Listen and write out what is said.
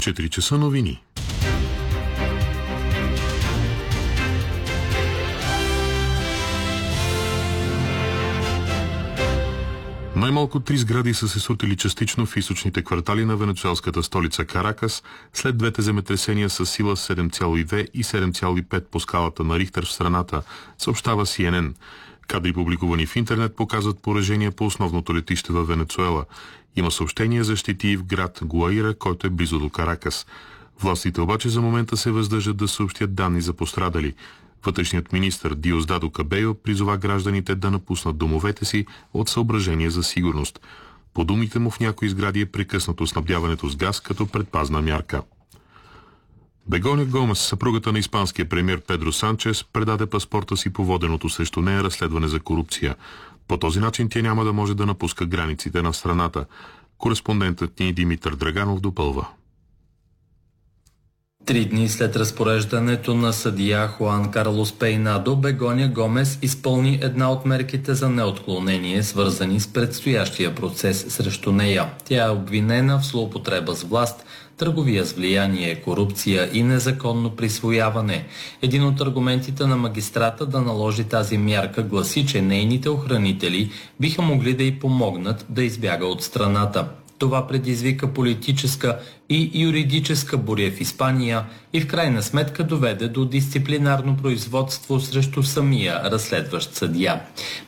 4 часа новини. Най-малко 3 сгради са се срутили частично в източните квартали на венецуелската столица Каракас след двете земетресения с сила 7,2 и 7,5 по скалата на Рихтер в страната, съобщава CNN. Кадри, публикувани в интернет, показват поражения по основното летище във Венецуела. Има съобщения за щети и в град Гуаира, който е близо до Каракас. Властите обаче за момента се въздържат да съобщят данни за пострадали. Вътрешният министър Диосдадо Кабейо призова гражданите да напуснат домовете си от съображение за сигурност. По думите му, в някои сгради е прекъснато снабдяването с газ като предпазна мярка. Бегоня Гомес, съпругата на испанския премиер Педро Санчес, предаде паспорта си по воденото срещу нея разследване за корупция. По този начин тя няма да може да напуска границите на страната. Кореспондентът ни Димитър Драганов допълва. 3 дни след разпореждането на съдия Хуан Карлос Пейнадо, Бегоня Гомес изпълни една от мерките за неотклонение, свързани с предстоящия процес срещу нея. Тя е обвинена в злоупотреба с власт, търговия с влияние, корупция и незаконно присвояване. Един от аргументите на магистрата да наложи тази мярка гласи, че нейните охранители биха могли да й помогнат да избяга от страната. Това предизвика политическа и юридическа буря в Испания и в крайна сметка доведе до дисциплинарно производство срещу самия разследващ съдия.